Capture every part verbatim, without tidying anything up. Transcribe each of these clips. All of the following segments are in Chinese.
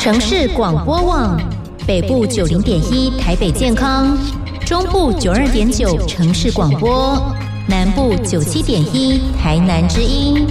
城市广播网，北部九零点一台北健康，中部九二点九城市广播，南部九七点一台南之音。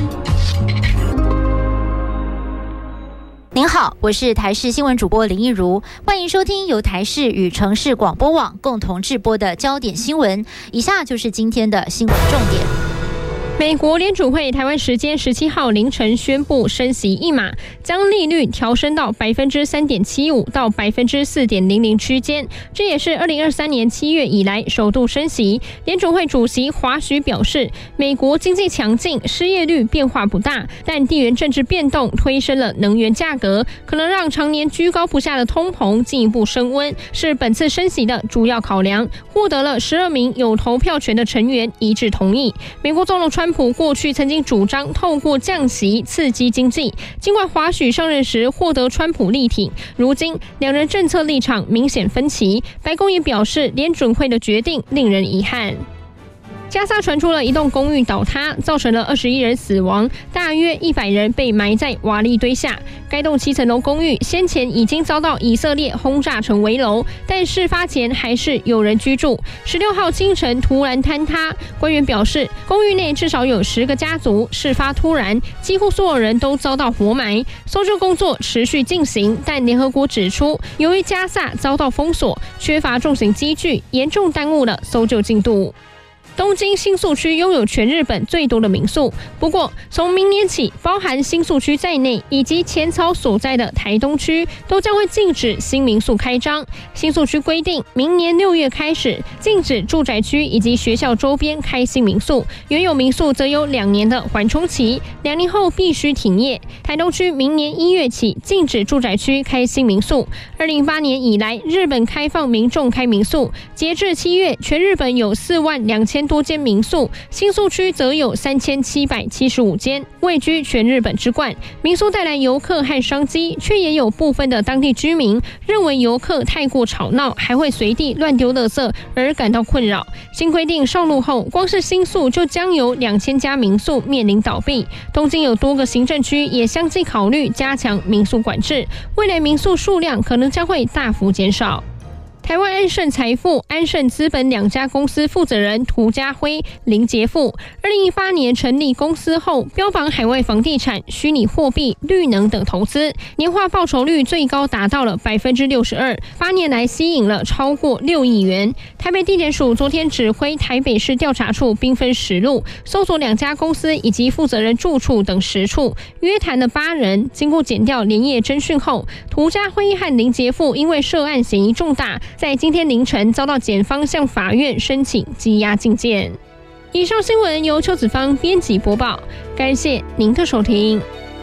您好，我是台视新闻主播林一如，欢迎收听由台视与城市广播网共同制播的焦点新闻。以下就是今天的新闻重点。 美国联储会台湾时间十七号凌晨宣布升息一码，将利率调升到百分之三点七五到百分之四点零零区间，这也是二零二三年七月以来首度升息。联储会主席华许表示，美国经济强劲，失业率变化不大，但地缘政治变动推升了能源价格，可能让常年居高不下的通膨进一步升温，是本次升息的主要考量。获得了十二名有投票权的成员一致同意。美国总统川普过去曾经主张透过降息刺激经济，尽管华许上任时获得川普力挺，如今两人政策立场明显分歧。白宫也表示，联准会的决定令人遗憾。加沙传出了一栋公寓倒塌，造成了二十一人死亡，大约一百人被埋在瓦砾堆下。该栋七层楼公寓先前已经遭到以色列轰炸成围楼，但事发前还是有人居住。十六号清晨突然坍塌，官员表示，公寓内至少有十个家族，事发突然，几乎所有人都遭到活埋。搜救工作持续进行，但联合国指出，由于加萨遭到封锁，缺乏重型机具，严重耽误了搜救进度。东京新宿区拥有全日本最多的民宿，不过从明年起，包含新宿区在内以及浅草所在的台东区都将会禁止新民宿开张。新宿区规定，明年六月开始禁止住宅区以及学校周边开新民宿，原有民宿则有两年的缓冲期，两年后必须停业。台东区明年一月起禁止住宅区开新民宿。二零零八年以来，日本开放民众开民宿，截至七月，全日本有四万两千多间民宿，新宿区则有三千七百七十五间，位居全日本之冠。民宿带来游客和商机，却也有部分的当地居民认为游客太过吵闹，还会随地乱丢垃圾而感到困扰。新规定上路后，光是新宿就将有两千家民宿面临倒闭。东京有多个行政区也相继考虑加强民宿管制，未来民宿数量可能将会大幅减少。台湾安盛财富、安盛资本两家公司负责人涂家辉、林杰富，二零一八年成立公司后，标榜海外房地产、虚拟货币、绿能等投资，年化报酬率最高达到了百分之六十二，八年来吸引了超过六亿元。台北地检署昨天指挥台北市调查处兵分十路，搜索两家公司以及负责人住处等十处，约谈了八人。经过检调连夜侦讯后，涂家辉和林杰富因为涉案嫌疑重大，在今天凌晨遭到检方向法院申请羁押禁见。以上新闻由邱子芳编辑播报，感谢您的收听。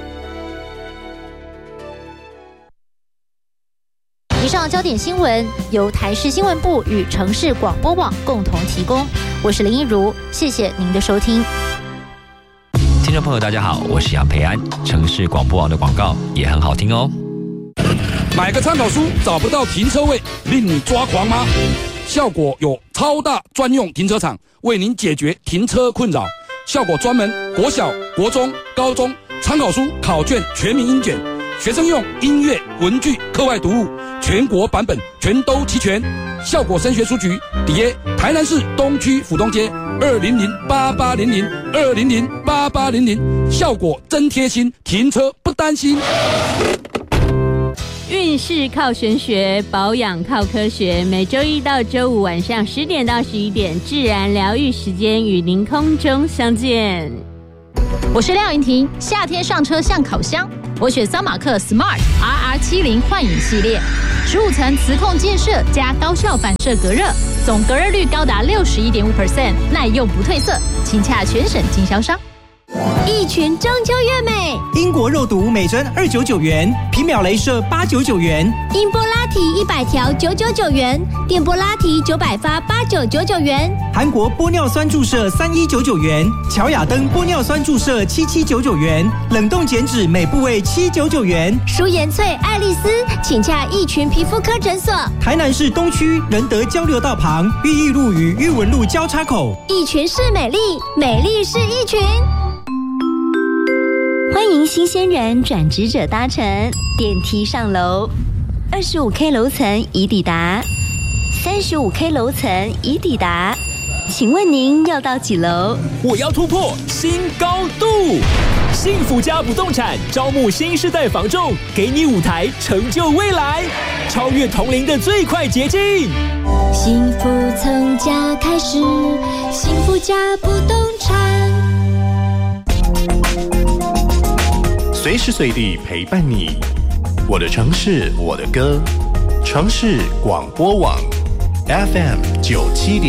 以上焦点新闻由台视新闻部与城市广播网共同提供，我是林一如，谢谢您的收听。 听众朋友大家好，我是杨培安，城市广播网的广告也很好听哦。 买个参考书找不到停车位，令你抓狂吗？效果有超大专用停车场，为您解决停车困扰。效果专门国小、国中、高中参考书考卷全民英检，学生用音乐、文具、课外读物，全国版本全都齐全。效果升学书局底耶台南市东区府东街二零零八八零零二零零八八零零。效果真贴心，停车不担心。 运势靠玄学，保养靠科学。每周一到周五晚上十点到十一点，自然疗愈时间与您空中相见。 我是廖云婷，夏天上车像烤箱，我选桑马克 Smart R R 七十 幻影系列，十五层磁控建设加高效反射隔热，总隔热率高达 百分之六十一点五， 耐用不褪色，请洽全省经销商。 一群中秋月美， 英国肉毒每针二百九十九元，皮秒雷射八百九十九元， 音波拉提一百条九百九十九元，电波拉提九百发八九九九元， 韩国玻尿酸注射三一九九元，乔雅登玻尿酸注射七七九九元，冷冻减脂每部位七九九元。 舒颜萃、爱丽丝，请洽一群皮肤科诊所。 台南市东区仁德交流道旁，裕义路与裕文路交叉口。 一群是美丽，美丽是一群。 欢迎新鲜人转职者搭乘电梯上楼，二十五 K 楼层已抵达，三十五 K 楼层已抵达，请问您要到几楼？ 我要突破新高度！幸福家不动产招募新世代房仲，给你舞台成就未来，超越同龄的最快捷径。 幸福从家开始，幸福家不动产。 随时随地陪伴你，我的城市，我的歌，城市广播网 F M 九七点